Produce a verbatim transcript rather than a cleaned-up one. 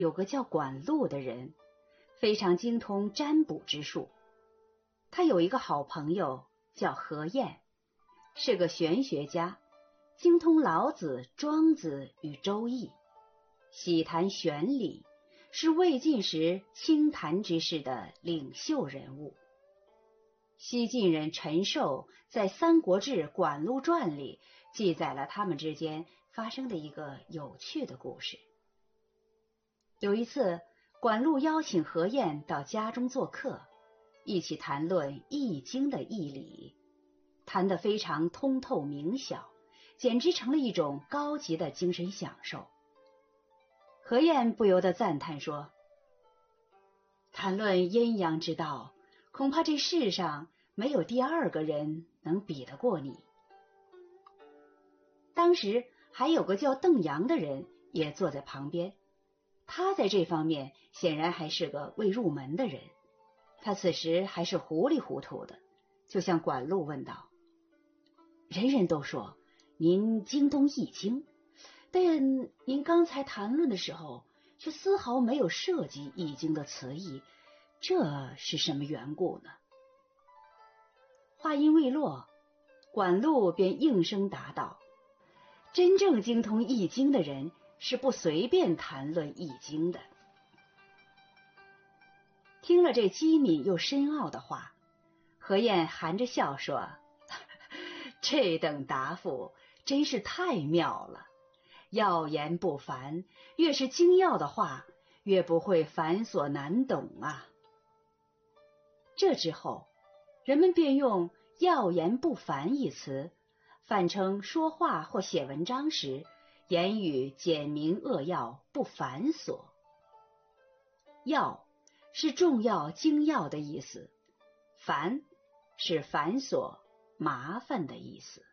有个叫管路的人，非常精通占卜之术。他有一个好朋友叫何晏，是个玄学家，精通老子、庄子与周易，喜谈玄理，是魏晋时清谈之士的领袖人物。西晋人陈寿在《三国志·管路传》里记载了他们之间发生的一个有趣的故事。有一次，管路邀请何晏到家中做客，一起谈论《易经》的义理，谈得非常通透明晓，简直成了一种高级的精神享受。何晏不由得赞叹说：“谈论阴阳之道，恐怕这世上没有第二个人能比得过你。”当时还有个叫邓阳的人也坐在旁边，他在这方面显然还是个未入门的人，他此时还是糊里糊涂的，就向管路问道：“人人都说您精通易经，但您刚才谈论的时候却丝毫没有涉及易经的词义，这是什么缘故呢？”话音未落，管路便应声答道：“真正精通易经的人是不随便谈论易经的。”听了这机敏又深奥的话，何晏含着笑说：“这等答复真是太妙了，要言不凡，越是精要的话，越不会繁琐难懂啊。”这之后，人们便用要言不凡一词，泛称说话或写文章时，言语简明扼要，不繁琐。要是重要精要的意思，繁是繁琐麻烦的意思。